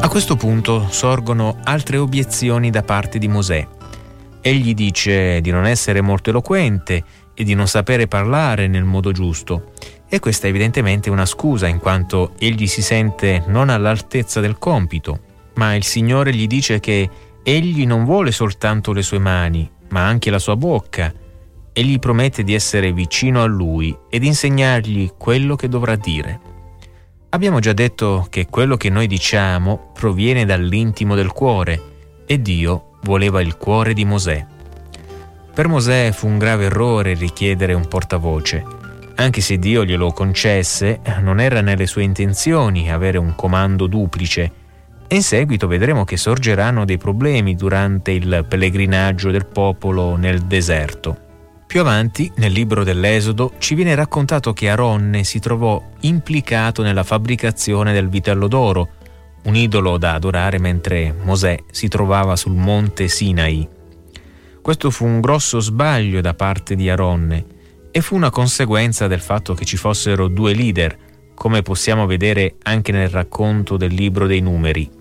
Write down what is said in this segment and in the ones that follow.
questo punto sorgono altre obiezioni da parte di Mosè. Egli dice di non essere molto eloquente e di non sapere parlare nel modo giusto. E questa è evidentemente una scusa, in quanto egli si sente non all'altezza del compito. Ma il Signore gli dice che egli non vuole soltanto le sue mani, ma anche la sua bocca, e gli promette di essere vicino a lui ed insegnargli quello che dovrà dire. Abbiamo già detto che quello che noi diciamo proviene dall'intimo del cuore, e Dio voleva il cuore di Mosè. Per Mosè fu un grave errore richiedere un portavoce. Anche se Dio glielo concesse, non era nelle sue intenzioni avere un comando duplice, e in seguito vedremo che sorgeranno dei problemi durante il pellegrinaggio del popolo nel deserto. Più avanti, nel libro dell'Esodo, ci viene raccontato che Aronne si trovò implicato nella fabbricazione del vitello d'oro, un idolo da adorare mentre Mosè si trovava sul monte Sinai. Questo fu un grosso sbaglio da parte di Aronne e fu una conseguenza del fatto che ci fossero due leader, come possiamo vedere anche nel racconto del libro dei Numeri.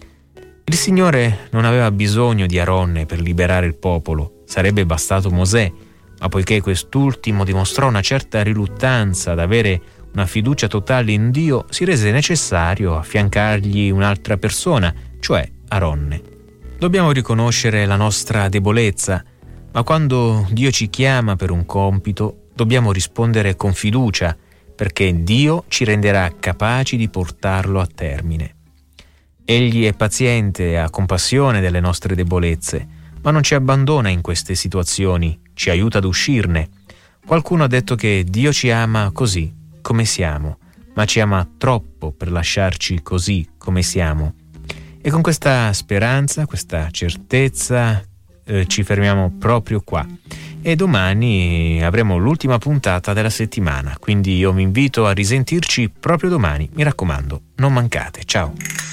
Il Signore non aveva bisogno di Aronne per liberare il popolo, sarebbe bastato Mosè, ma poiché quest'ultimo dimostrò una certa riluttanza ad avere una fiducia totale in Dio, si rese necessario affiancargli un'altra persona, cioè Aronne. Dobbiamo riconoscere la nostra debolezza, ma quando Dio ci chiama per un compito, dobbiamo rispondere con fiducia, perché Dio ci renderà capaci di portarlo a termine. Egli è paziente e ha compassione delle nostre debolezze, ma non ci abbandona in queste situazioni, ci aiuta ad uscirne. Qualcuno ha detto che Dio ci ama così, come siamo, ma ci ama troppo per lasciarci così, come siamo. E con questa speranza, questa certezza, ci fermiamo proprio qua. E domani avremo l'ultima puntata della settimana, quindi io vi invito a risentirci proprio domani. Mi raccomando, non mancate. Ciao!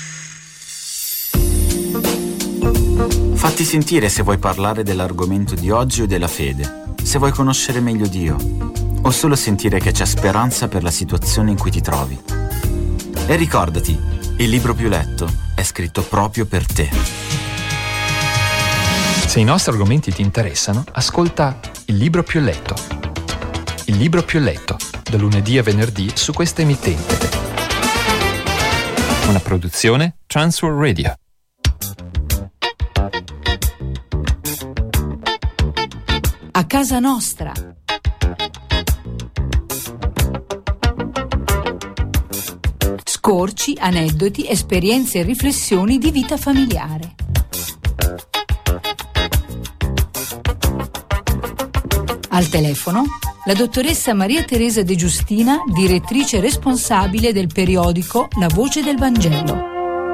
Fatti sentire se vuoi parlare dell'argomento di oggi o della fede, se vuoi conoscere meglio Dio, o solo sentire che c'è speranza per la situazione in cui ti trovi. E ricordati, il libro più letto è scritto proprio per te. Se i nostri argomenti ti interessano, ascolta Il libro più letto. Il libro più letto, da lunedì a venerdì su questa emittente. Una produzione Transworld Radio. A casa nostra. Scorci, aneddoti, esperienze e riflessioni di vita familiare. Al telefono la dottoressa Maria Teresa De Giustina, direttrice responsabile del periodico La Voce del Vangelo.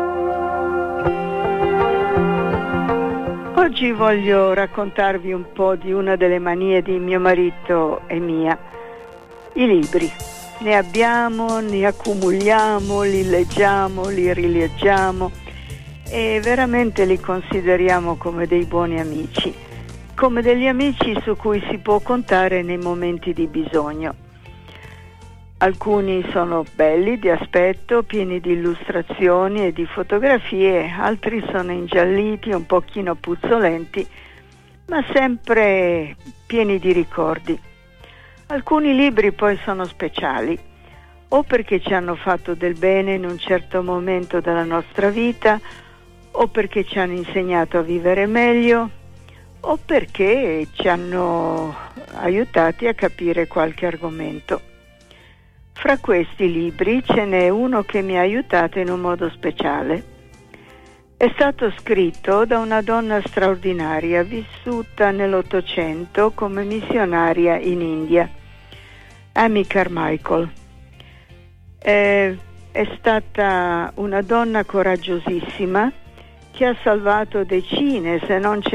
Oggi voglio raccontarvi un po' di una delle manie di mio marito e mia: i libri. Ne abbiamo, ne accumuliamo, li leggiamo, li rileggiamo e veramente li consideriamo come dei buoni amici, come degli amici su cui si può contare nei momenti di bisogno. Alcuni sono belli di aspetto, pieni di illustrazioni e di fotografie, altri sono ingialliti, un pochino puzzolenti, ma sempre pieni di ricordi. Alcuni libri poi sono speciali, o perché ci hanno fatto del bene in un certo momento della nostra vita, o perché ci hanno insegnato a vivere meglio, o perché ci hanno aiutati a capire qualche argomento. Fra questi libri ce n'è uno che mi ha aiutato in un modo speciale. È stato scritto da una donna straordinaria, vissuta nell'Ottocento come missionaria in India, Amy Carmichael. È stata una donna coraggiosissima che ha salvato decine, se non